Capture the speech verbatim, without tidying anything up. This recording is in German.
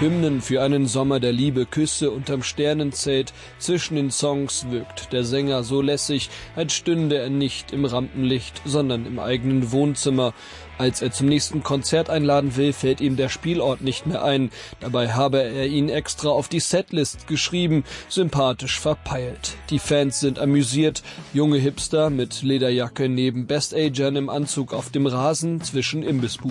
Hymnen für einen Sommer der Liebe, Küsse unterm Sternenzelt. Zwischen den Songs wirkt der Sänger so lässig, als stünde er nicht im Rampenlicht, sondern im eigenen Wohnzimmer. Als er zum nächsten Konzert einladen will, fällt ihm der Spielort nicht mehr ein. Dabei habe er ihn extra auf die Setlist geschrieben, sympathisch verpeilt. Die Fans sind amüsiert. Junge Hipster mit Lederjacke neben Best-Agern im Anzug auf dem Rasen zwischen Imbissbuden.